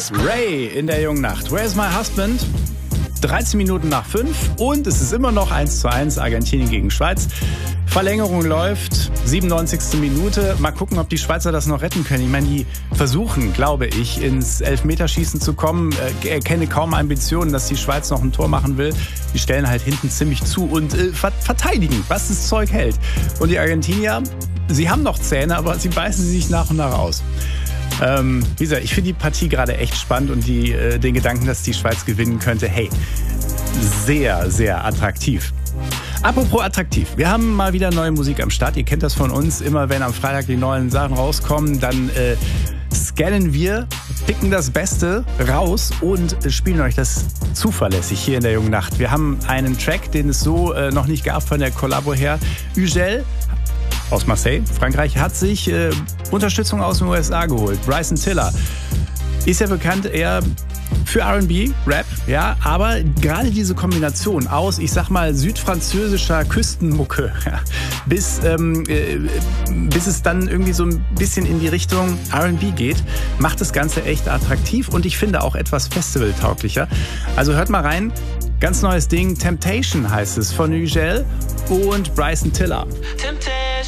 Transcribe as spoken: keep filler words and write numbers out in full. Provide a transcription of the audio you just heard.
Yes, Ray in der jungen Nacht. Where's my husband? dreizehn Minuten nach fünf und es ist immer noch eins zu eins Argentinien gegen Schweiz. Verlängerung läuft, siebenundneunzigste Minute. Mal gucken, ob die Schweizer das noch retten können. Ich meine, die versuchen, glaube ich, ins Elfmeterschießen zu kommen. Ich erkenne kaum Ambitionen, dass die Schweiz noch ein Tor machen will. Die stellen halt hinten ziemlich zu und äh, verteidigen, was das Zeug hält. Und die Argentinier, sie haben noch Zähne, aber sie beißen sie sich nach und nach aus. Ähm, wie gesagt, ich finde die Partie gerade echt spannend und die, äh, den Gedanken, dass die Schweiz gewinnen könnte, hey, sehr, sehr attraktiv. Apropos attraktiv, wir haben mal wieder neue Musik am Start. Ihr kennt das von uns, immer wenn am Freitag die neuen Sachen rauskommen, dann äh, scannen wir, picken das Beste raus und spielen euch das zuverlässig hier in der jungen Nacht. Wir haben einen Track, den es so äh, noch nicht gab von der Collabo her. Ugel aus Marseille, Frankreich, hat sich äh, Unterstützung aus den U S A geholt. Bryson Tiller ist ja bekannt eher für R and B, Rap, ja, aber gerade diese Kombination aus, ich sag mal, südfranzösischer Küstenmucke ja, bis, ähm, äh, bis es dann irgendwie so ein bisschen in die Richtung R and B geht, macht das Ganze echt attraktiv und ich finde auch etwas festivaltauglicher. Also hört mal rein, ganz neues Ding, Temptation heißt es, von Ugel und Bryson Tiller. Temptation.